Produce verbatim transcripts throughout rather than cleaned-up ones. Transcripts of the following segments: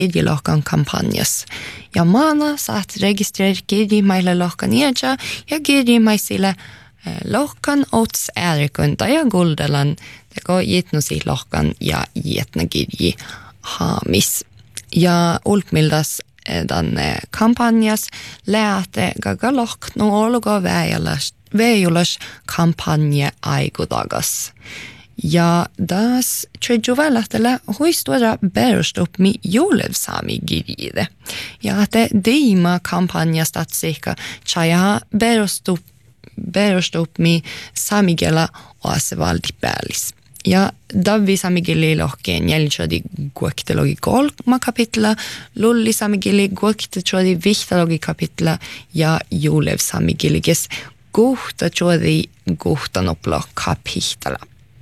kirjelohkan kampanjas. Ja maana saat registrera kirjimaille lohkan iäjä ja kirjimaisille lohkan ots äärikunta ja guldelan teko jitnusi lohkan ja jietna kirji haamis. Ja ulpmildas dan kampanjas lähte gaga lohknu olugo väijulas, väijulas kampanje aikudagas. Ja das tredjuvälähtele huistuada perustupmi julevsami kirjide. Ja te deima kampanjastatsiikka chaja perustup perustupmi samigela oasevaldi päällis. Ja davvi samigeli lohkeen jäljitsodi guektologi kolma kapitla, lulli samigeli guektetsodi vihtalogi kapitla ja julev samigeliges guhtatsodi guhtanoplo kapitla.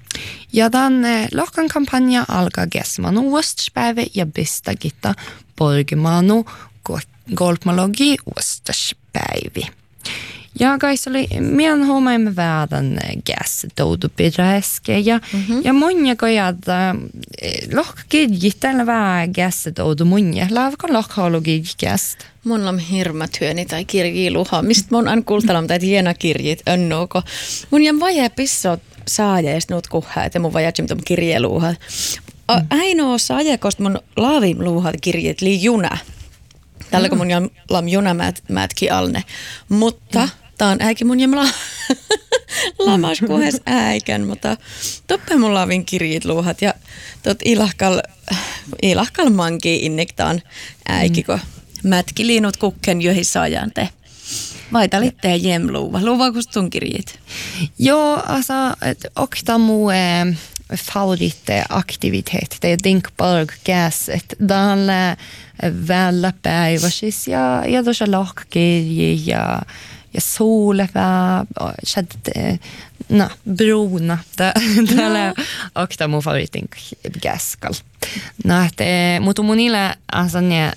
Ja dan lohkan kampanja alkaa kesmanu uostaspäivä ja bista gitta borgimanu golpmalogi uostaspäivi. Ja kais oli mian huomaimme väädän gäsdoudupiräske ja mm-hmm. ja monja kojada lohkakirjit tällä vää gäsdoudu monja. Laavakon lohkahologi gäst? Mun on hirma työni tai kirjiluha. Mistä mun on kultalam tai hiena kirjit önnuuko. Mun jää vaje pissot saajeest nuut kuhaa, että mun vajatsim tom kirjeluuha. Ainoa saajekosta mun laavim luuhat kirjit li juna. Tällä kun mun jää lam juna mät, mätki alne. Mutta mm. tää on äikin mun jää la, lamas kuhes äikän, mutta toppe mun laavin kirjit luuhat. Ja tot ilahkal, ilahkal manki innektaan äiki, kun mätki liinut kukken johi saajaan te. Vai talitte jemluva? Luva kustun kirjit? Jo, alltså okta mu eh, favoritaktivitet. Det är dinkbargäset. Dalle vällä päiväsis ja ja tuossa lohkakirji ja ja solevä shad na bruna. Tällä okta mu favoritingäskal. Na te mutu munilla asanya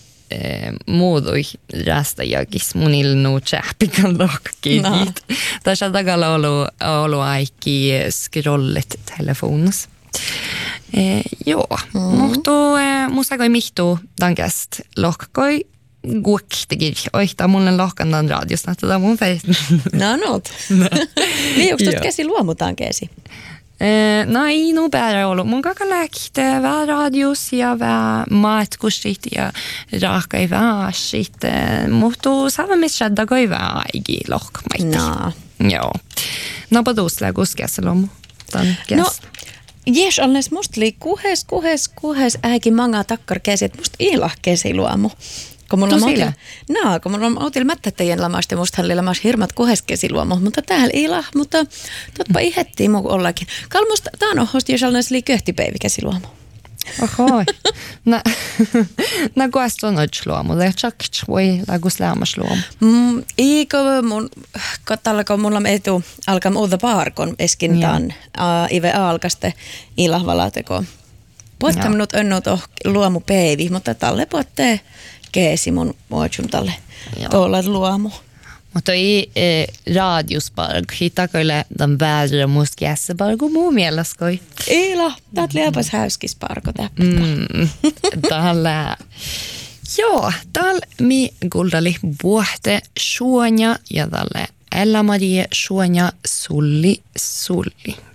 muodoi rasta jakis munil nu chappikan lohkakirjit. Tässä tagala olu olu aiki scrollet telefonas. Eh, joo, mm. mutta eh, musakoi mihtu dankast lohkakoi guoktegir. Oihtaa mulle lohkandan radiosta, tätä mun päivät. No not. Liuks tuot käsi luomutaan käsi? Eh, no ei nu bära olo. Mun kaka läkte vää radios ja vää maatkusit ja raakai vääsit. Eh, mutta saavamis shadda koi vää aigi lohkamaita. No. Joo. No paduusle kuskeessa lomu. No, jes olles musta li kuhes, kuhes, kuhes äikin manga takkar käsi, että musta ilah käsi luomu. Kun mulla on outil, no, kun mulla on outil mättättäjien lamasta, musta oli lamas hirmat kuhes käsi luomu, mutta täällä ilah, mutta totpa ihettiin muu ollakin. Kalmusta taan ohosti, jos olles li köhtipäivi käsi luomu. Ohoi. Na, na kuest on ots luomu, tai tjakt voi lagus lämmas luomu. Mm, eikö mun, katsalla kun mulla on etu, alkaa muuta paarkon eskintaan, uh, ive alkaste ilahvalateko. Puhutte minut önnut oh, luomu päivi, mutta talle puhutte keesi mun muodjum talle tuolla luomu. Mutta ei eh, radiosparg, hittakoille tämän väärä muskiässäpargu muu mielestäkoi. Ila, taat liepas häyskisparko täppä. Mm, tällä. Joo, tällä mi guldali vuohte suonia ja tälle Ella Marie suonia sulli sulli.